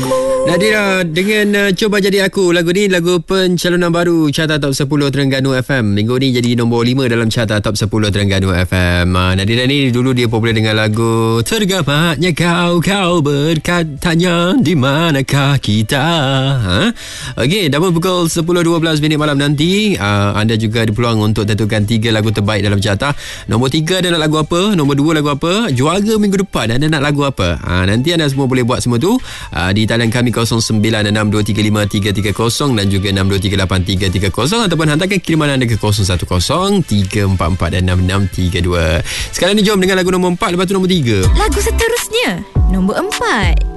Nadira dengan Cuba Jadi Aku. Lagu ni lagu pencalonan baru Carta Top 10 Terengganu FM. Minggu ni jadi nombor 5 dalam Carta Top 10 Terengganu FM. Nadira ni dulu dia popular dengan lagu Tergapatnya kau berkatanya di manakah kita. Okey, dah pun pukul 10.12 minit malam nanti. Anda juga ada peluang untuk tentukan 3 lagu terbaik dalam carta. Nombor 3 anda nak lagu apa? Nombor 2 lagu apa? Juara minggu depan anda nak lagu apa? Nanti anda semua boleh buat semua tu di talian kami 0962353330 dan juga 62383330 ataupun hantarkan kiriman anda ke 010344 dan 6632. Sekarang ni jom dengan lagu nombor 4, lepas tu nombor 3. Lagu seterusnya nombor 4.